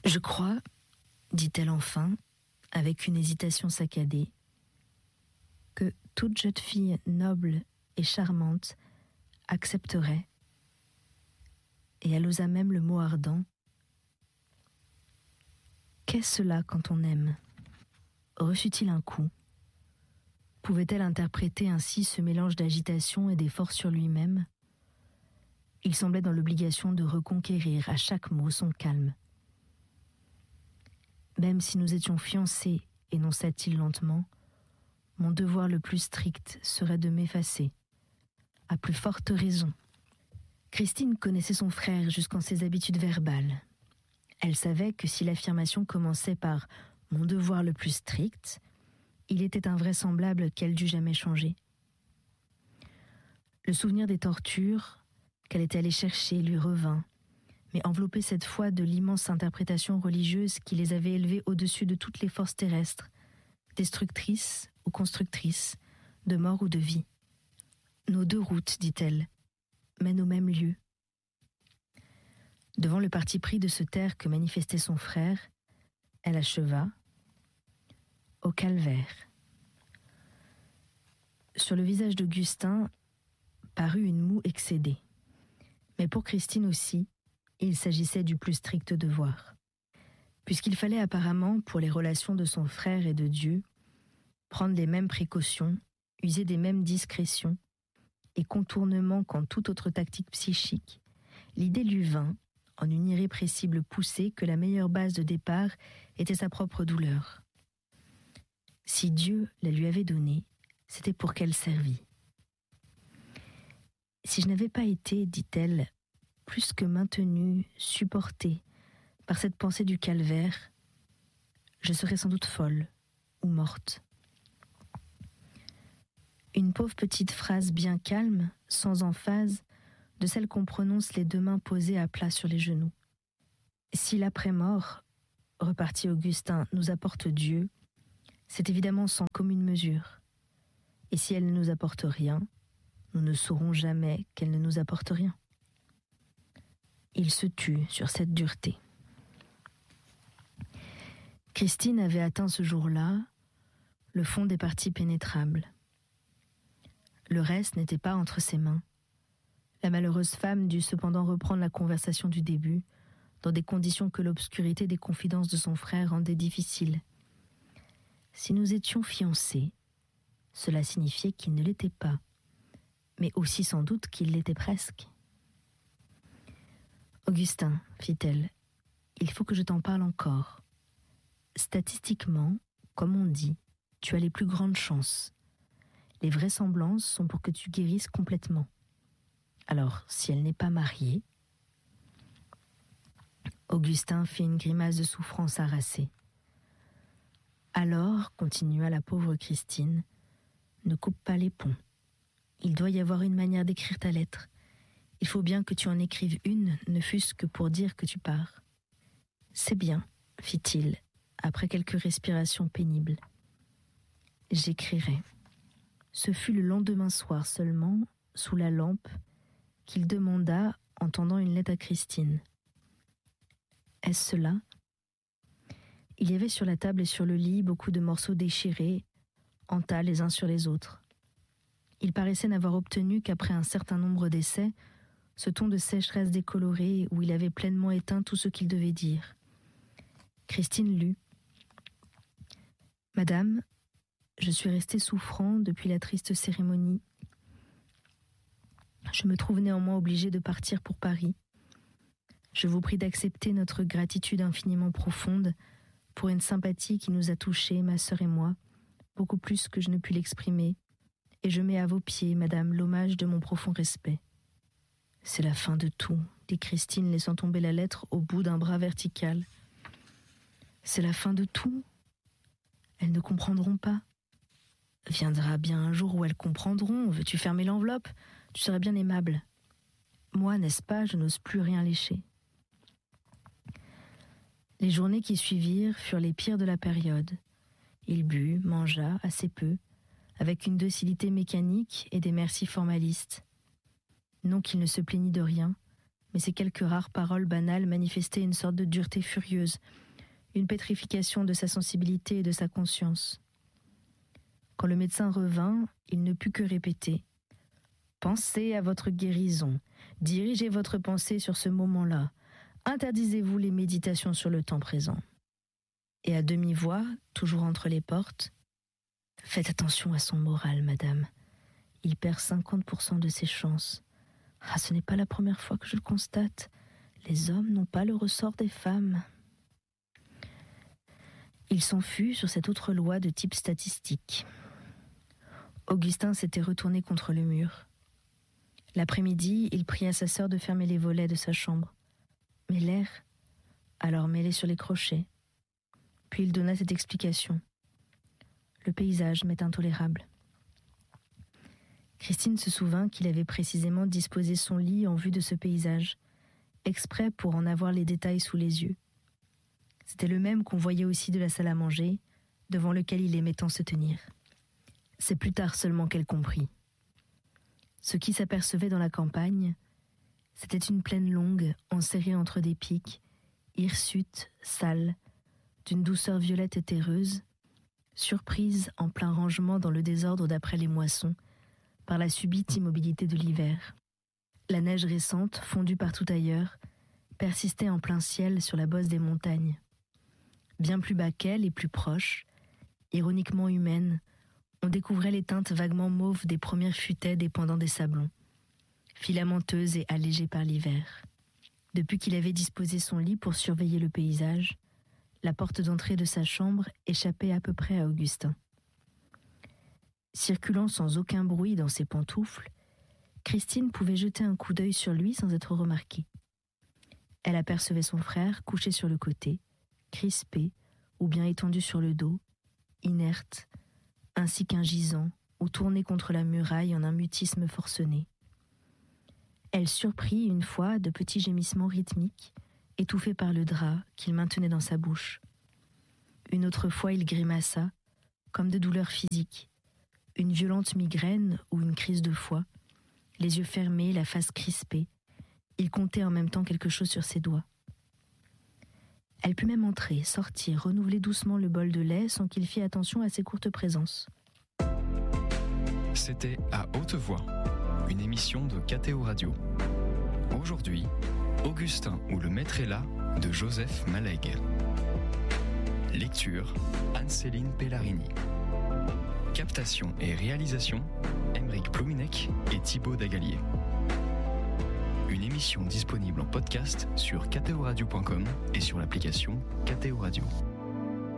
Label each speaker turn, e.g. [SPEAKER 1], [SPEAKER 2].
[SPEAKER 1] Je crois, dit-elle enfin, avec une hésitation saccadée, que toute jeune fille noble et charmante accepterait, et elle osa même le mot ardent. Qu'est-ce cela quand on aime ? Reçut-il un coup ? Pouvait-elle interpréter ainsi ce mélange d'agitation et d'effort sur lui-même ? Il semblait dans l'obligation de reconquérir à chaque mot son calme. Même si nous étions fiancés, énonça-t-il lentement, mon devoir le plus strict serait de m'effacer. À plus forte raison. Christine connaissait son frère jusqu'en ses habitudes verbales. Elle savait que si l'affirmation commençait par « mon devoir le plus strict », il était invraisemblable qu'elle dût jamais changer. Le souvenir des tortures qu'elle était allée chercher lui revint, mais enveloppé cette fois de l'immense interprétation religieuse qui les avait élevés au-dessus de toutes les forces terrestres, destructrices ou constructrices, de mort ou de vie. Nos deux routes, dit-elle, mènent au même lieu. Devant le parti pris de se taire que manifestait son frère, elle acheva « au calvaire ». Sur le visage d'Augustin parut une moue excédée. Mais pour Christine aussi, il s'agissait du plus strict devoir. Puisqu'il fallait apparemment, pour les relations de son frère et de Dieu, prendre les mêmes précautions, user des mêmes discrétions et contournements qu'en toute autre tactique psychique, l'idée lui vint, en une irrépressible poussée, que la meilleure base de départ était sa propre douleur. Si Dieu la lui avait donnée, c'était pour qu'elle servît. Si je n'avais pas été, dit-elle, plus que maintenue, supportée par cette pensée du calvaire, je serais sans doute folle ou morte. Une pauvre petite phrase bien calme, sans emphase, de celle qu'on prononce les deux mains posées à plat sur les genoux. Si l'après-mort, repartit Augustin, nous apporte Dieu, c'est évidemment sans commune mesure. Et si elle ne nous apporte rien, nous ne saurons jamais qu'elle ne nous apporte rien. Il se tut sur cette dureté. Christine avait atteint ce jour-là le fond des parties pénétrables. Le reste n'était pas entre ses mains. La malheureuse femme dut cependant reprendre la conversation du début, dans des conditions que l'obscurité des confidences de son frère rendait difficiles. Si nous étions fiancés, cela signifiait qu'il ne l'était pas, mais aussi sans doute qu'il l'était presque. « Augustin, fit-elle, il faut que je t'en parle encore. Statistiquement, comme on dit, tu as les plus grandes chances. Les vraisemblances sont pour que tu guérisses complètement. Alors, si elle n'est pas mariée... » Augustin fit une grimace de souffrance harassée. « Alors, continua la pauvre Christine, ne coupe pas les ponts. Il doit y avoir une manière d'écrire ta lettre. Il faut bien que tu en écrives une, ne fût-ce que pour dire que tu pars. »« C'est bien, fit-il, après quelques respirations pénibles. J'écrirai. » Ce fut le lendemain soir seulement, sous la lampe, qu'il demanda, en tendant une lettre à Christine. « Est-ce cela ?» Il y avait sur la table et sur le lit beaucoup de morceaux déchirés, en tas les uns sur les autres. Il paraissait n'avoir obtenu qu'après un certain nombre d'essais, ce ton de sécheresse décolorée où il avait pleinement éteint tout ce qu'il devait dire. Christine lut. « Madame, je suis restée souffrant depuis la triste cérémonie. Je me trouve néanmoins obligée de partir pour Paris. Je vous prie d'accepter notre gratitude infiniment profonde pour une sympathie qui nous a touchés, ma sœur et moi, beaucoup plus que je ne puis l'exprimer, et je mets à vos pieds, madame, l'hommage de mon profond respect. » « C'est la fin de tout, » dit Christine, laissant tomber la lettre au bout d'un bras vertical. « C'est la fin de tout. Elles ne comprendront pas. Viendra bien un jour où elles comprendront. Veux-tu fermer l'enveloppe ? Tu serais bien aimable. Moi, n'est-ce pas, je n'ose plus rien lécher. » Les journées qui suivirent furent les pires de la période. Il but, mangea assez peu, avec une docilité mécanique et des merci formalistes. Non qu'il ne se plaignît de rien, mais ces quelques rares paroles banales manifestaient une sorte de dureté furieuse, une pétrification de sa sensibilité et de sa conscience. Quand le médecin revint, il ne put que répéter « Pensez à votre guérison, dirigez votre pensée sur ce moment-là, interdisez-vous les méditations sur le temps présent. » Et à demi-voix, toujours entre les portes, « Faites attention à son moral, madame. Il perd 50% de ses chances. Ah, ce n'est pas la première fois que je le constate. Les hommes n'ont pas le ressort des femmes. » Il s'en fut sur cette autre loi de type statistique. Augustin s'était retourné contre le mur. L'après-midi, il pria sa sœur de fermer les volets de sa chambre. Mais l'air, alors mêlé sur les crochets. Puis il donna cette explication. Le paysage m'est intolérable. Christine se souvint qu'il avait précisément disposé son lit en vue de ce paysage, exprès pour en avoir les détails sous les yeux. C'était le même qu'on voyait aussi de la salle à manger, devant lequel il aimait tant se tenir. C'est plus tard seulement qu'elle comprit. Ce qui s'apercevait dans la campagne, c'était une plaine longue, enserrée entre des pics, hirsute, sale, d'une douceur violette et terreuse, surprise en plein rangement dans le désordre d'après les moissons, par la subite immobilité de l'hiver. La neige récente, fondue partout ailleurs, persistait en plein ciel sur la bosse des montagnes. Bien plus bas qu'elle et plus proche, ironiquement humaine, on découvrait les teintes vaguement mauves des premières futaies dépendant des sablons, filamenteuses et allégées par l'hiver. Depuis qu'il avait disposé son lit pour surveiller le paysage, la porte d'entrée de sa chambre échappait à peu près à Augustin. Circulant sans aucun bruit dans ses pantoufles, Christine pouvait jeter un coup d'œil sur lui sans être remarquée. Elle apercevait son frère couché sur le côté, crispé ou bien étendu sur le dos, inerte, ainsi qu'un gisant ou tourné contre la muraille en un mutisme forcené. Elle surprit une fois de petits gémissements rythmiques, étouffés par le drap qu'il maintenait dans sa bouche. Une autre fois, il grimaça, comme de douleurs physiques, une violente migraine ou une crise de foie, les yeux fermés, la face crispée. Il comptait en même temps quelque chose sur ses doigts. Elle put même entrer, sortir, renouveler doucement le bol de lait sans qu'il fît attention à ses courtes présences.
[SPEAKER 2] C'était À Haute Voix, une émission de KTO Radio. Aujourd'hui, Augustin ou le maître est là de Joseph Malègue. Lecture, Anne-Céline Pellarini. Captation et réalisation, Aymeric Plouminec et Thibaut Dagalier. Une émission disponible en podcast sur ktoradio.com et sur l'application KTO Radio.